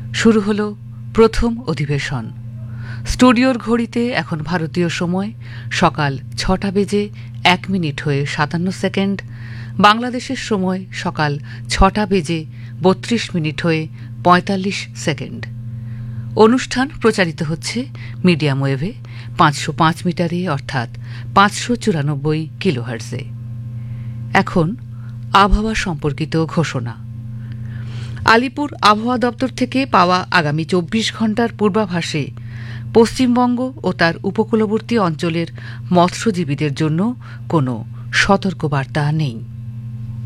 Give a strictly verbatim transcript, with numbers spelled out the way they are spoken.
শুরু হলো প্রথম অধিবেশন। স্টুডিওর ঘড়িতে এখন ভারতীয় সময় সকাল ছটা বেজে এক মিনিট হয়ে সাতান্ন সেকেন্ড, বাংলাদেশের সময় সকাল ছটা বেজে বত্রিশ মিনিট হয়ে পঁয়তাল্লিশ সেকেন্ড। অনুষ্ঠান প্রচারিত হচ্ছে মিডিয়াম ওয়েভে পাঁচশো পাঁচ মিটারে অর্থাৎ পাঁচশো চুরানব্বই কিলোহার্জে। এখন আবহাওয়া সম্পর্কিত ঘোষণা। আলিপুর আবহাওয়া দপ্তর থেকে পাওয়া আগামী চব্বিশ ঘণ্টার পূর্বাভাসে পশ্চিমবঙ্গ ও তার উপকূলবর্তী অঞ্চলের মৎস্যজীবীদের জন্য কোনো সতর্কবার্তা নেই।